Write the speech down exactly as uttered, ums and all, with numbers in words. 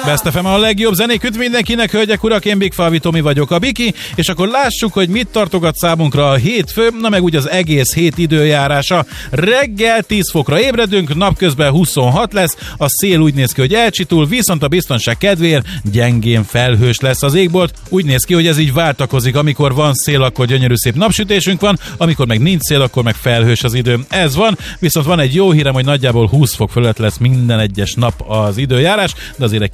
Best ef em a legjobb zenék üt mindenkinek, hölgyek, urak, én Big Falvi Tomi vagyok, a Biki, és akkor lássuk, hogy mit tartogat számunkra a hétfő, na meg úgy az egész hét időjárása. Reggel tíz fokra ébredünk, napközben huszonhat lesz, a szél úgy néz ki, hogy elcsitul, viszont a biztonság kedvéért gyengén felhős lesz az égbolt. Úgy néz ki, hogy ez így váltakozik, amikor van szél, akkor gyönyörű szép napsütésünk van, amikor meg nincs szél, akkor meg felhős az idő. Ez van, viszont van egy jó hírem, hogy nagyjából húsz fok fölött lesz minden egyes nap az időjárás, de azért egy